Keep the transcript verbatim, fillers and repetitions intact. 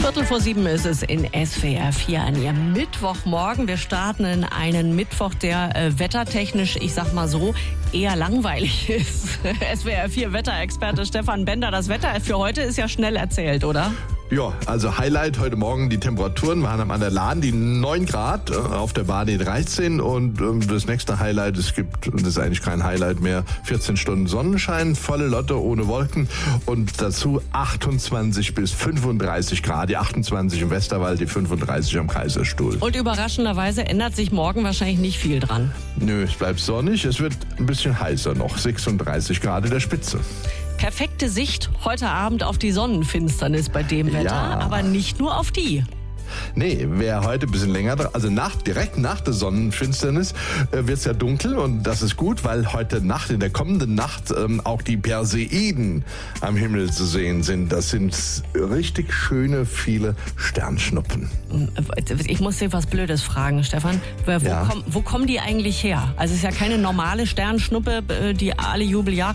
Viertel vor sieben ist es in S W R vier an Ihrem Mittwochmorgen. Wir starten in einen Mittwoch, der äh, wettertechnisch, ich sag mal so, eher langweilig ist. S W R vier Wetterexperte Stefan Bender, das Wetter für heute ist ja schnell erzählt, oder? Ja, also Highlight heute Morgen, die Temperaturen waren an der Lahn, die neun Grad, auf der Bahn die dreizehn und ähm, das nächste Highlight, es gibt, das ist eigentlich kein Highlight mehr, vierzehn Stunden Sonnenschein, volle Lotte ohne Wolken und dazu achtundzwanzig bis fünfunddreißig Grad, die achtundzwanzig im Westerwald, die fünfunddreißig am Kaiserstuhl. Und überraschenderweise ändert sich morgen wahrscheinlich nicht viel dran. Nö, es bleibt sonnig, es wird ein bisschen heißer noch, sechsunddreißig Grad in der Spitze. Perfekte Sicht heute Abend auf die Sonnenfinsternis bei dem Wetter, Ja. aber nicht nur auf die. Nee, wer heute ein bisschen länger, also nach, direkt nach der Sonnenfinsternis äh, wird es ja dunkel und das ist gut, weil heute Nacht, in der kommenden Nacht, ähm, auch die Perseiden am Himmel zu sehen sind. Das sind richtig schöne, viele Sternschnuppen. Ich muss dir was Blödes fragen, Stefan. Wo, Ja. komm, wo kommen die eigentlich her? Also es ist ja keine normale Sternschnuppe, die alle Jubeljahre